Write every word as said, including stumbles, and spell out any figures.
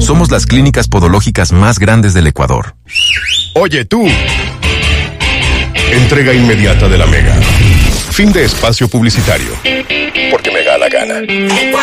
Somos las clínicas podológicas más grandes del Ecuador. Oye, tú. Entrega inmediata de la Mega. Fin de espacio publicitario. Porque me da la gana.